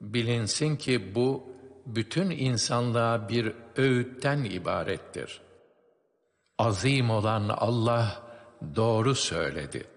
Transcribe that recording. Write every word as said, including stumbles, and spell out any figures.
Bilinsin ki bu, bütün insanlığa bir öğütten ibarettir. Azim olan Allah doğru söyledi.